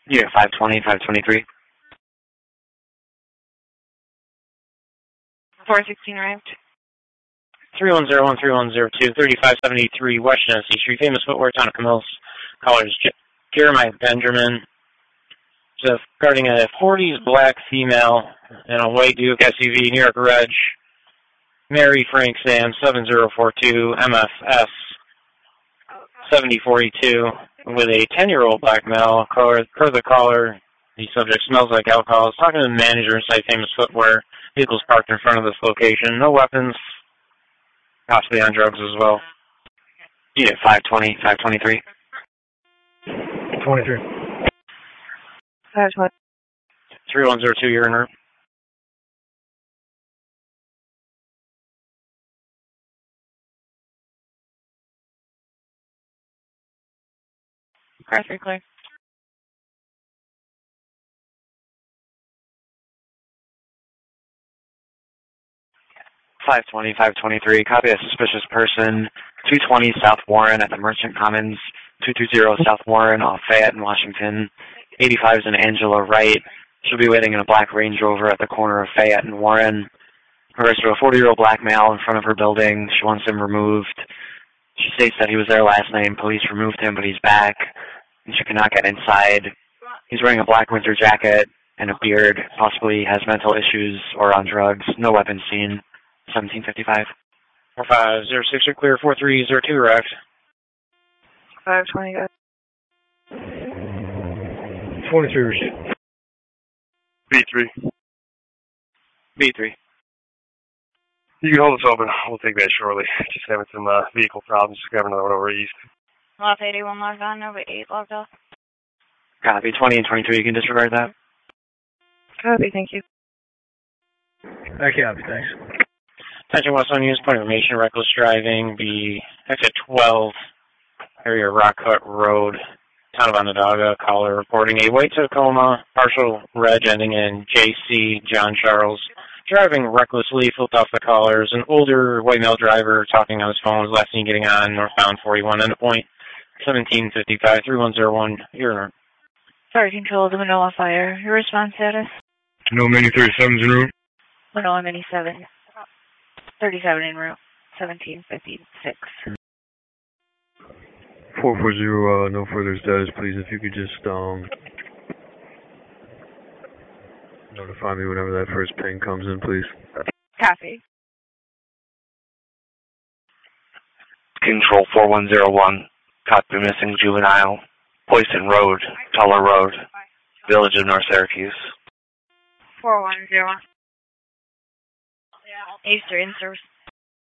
Yeah, 520, 523. 416 arrived. 3101, 3102, 3573 West Genesee Street, Famous Footwear, Tonica Mills. Callers Jeremiah Benjamin. Just regarding a 40s black female in a white Duke SUV, New York Reg. Mary Frank Sam, 7042 MFS 7042, with a 10-year-old black male. Per the caller, the subject smells like alcohol. Is talking to the manager inside Famous Footwear. Vehicles parked in front of this location. No weapons. Possibly on drugs as well. Yeah, 520, 523. 23. 520. 3102, you're en route. Car 3 clear. 520, 523. Copy a suspicious person. 220 South Warren at the Merchant Commons. 220 South Warren off Fayette in Washington. 85 is an Angela Wright. She'll be waiting in a black Range Rover at the corner of Fayette and Warren. Regards to a 40-year-old black male in front of her building. She wants him removed. She states that he was there last night. Police removed him, but he's back, and she cannot get inside. He's wearing a black winter jacket and a beard. Possibly has mental issues or on drugs. No weapons seen. 1755. 4506, you're clear. 4302, wrecked. 520, guys. 23. B3. B3. You can hold us open. We'll take that shortly. Just having some vehicle problems. Just grabbing another one over east. Loft 81 logged on, Nova 8 logged off. Copy. 20 and 23, you can disregard that. Copy, thank you. Okay, copy, thanks. Attention West on News, point of information, reckless driving, be exit 12, area Rock Cut Road, town of Onondaga. Caller reporting a white Tacoma, partial reg ending in JC, John Charles, driving recklessly, flipped off the callers. An older white male driver talking on his phone was last seen getting on northbound 41, end point 1755, 3101, you're Sorry, control the Manoa fire. Your response status? No Mini 37's en route. Manoa Mini 7. 37 en route. 1756. 440, no further status, please. If you could just notify me whenever that first ping comes in, please. Copy. Control 4101, copy missing juvenile, Poison Road, Tuller Road, Village of North Syracuse. 4101. Eastern service.